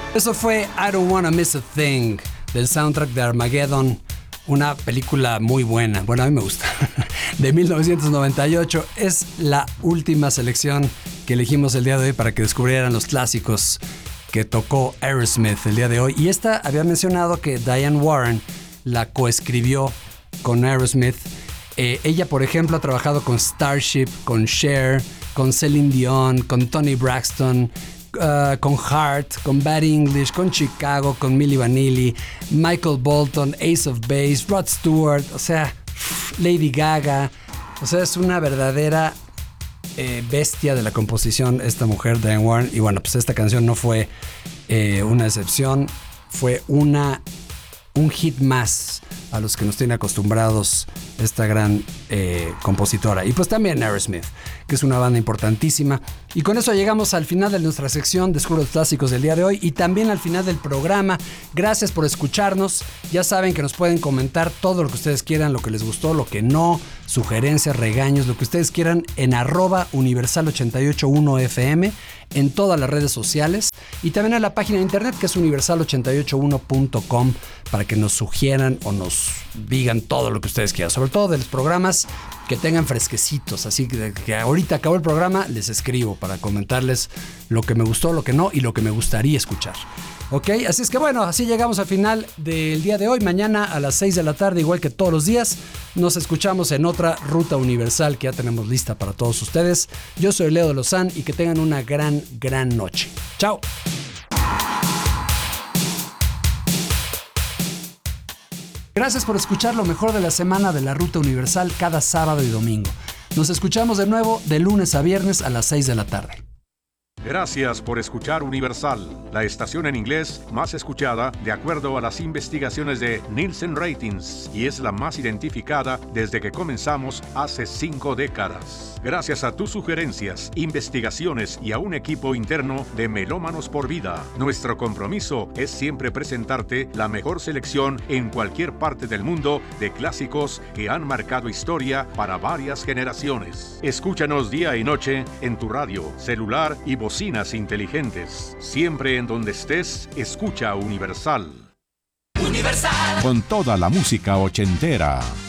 Eso fue I Don't Wanna Miss a Thing, del soundtrack de Armageddon, una película muy buena, bueno, a mí me gusta, de 1998. Es la última selección que elegimos el día de hoy para que descubrieran los clásicos que tocó Aerosmith el día de hoy. Y esta había mencionado que Diane Warren la coescribió con Aerosmith. Ella, por ejemplo, ha trabajado con Starship, con Cher, con Celine Dion, con Toni Braxton, con Heart, con Bad English, con Chicago, con Milli Vanilli, Michael Bolton, Ace of Base, Rod Stewart, o sea, Lady Gaga. O sea, es una verdadera bestia de la composición esta mujer, Diane Warren. Y bueno, pues esta canción no fue una excepción, fue un hit más a los que nos tiene acostumbrados esta gran compositora. Y pues también Aerosmith, que es una banda importantísima. Y con eso llegamos al final de nuestra sección Descubro los Clásicos del día de hoy y también al final del programa. Gracias por escucharnos. Ya saben que nos pueden comentar todo lo que ustedes quieran, lo que les gustó, lo que no, sugerencias, regaños, lo que ustedes quieran en @universal881fm, en todas las redes sociales y también en la página de internet que es universal881.com, para que nos sugieran o nos digan todo lo que ustedes quieran, sobre todo de los programas que tengan fresquecitos, así que ahorita acabó el programa, les escribo para comentarles lo que me gustó, lo que no y lo que me gustaría escuchar. Ok, así es que bueno, así llegamos al final del día de hoy. Mañana a las 6 de la tarde, igual que todos los días, nos escuchamos en otra Ruta Universal que ya tenemos lista para todos ustedes. Yo soy Leo de Lozán y que tengan una gran noche. ¡Chao! Gracias por escuchar lo mejor de la semana de la Ruta Universal cada sábado y domingo. Nos escuchamos de nuevo de lunes a viernes a las 6 de la tarde. Gracias por escuchar Universal, la estación en inglés más escuchada de acuerdo a las investigaciones de Nielsen Ratings y es la más identificada desde que comenzamos hace 5 décadas. Gracias a tus sugerencias, investigaciones y a un equipo interno de Melómanos por Vida, nuestro compromiso es siempre presentarte la mejor selección en cualquier parte del mundo de clásicos que han marcado historia para varias generaciones. Escúchanos día y noche en tu radio, celular y bocinas inteligentes. Siempre en donde estés, escucha Universal. Con toda la música ochentera.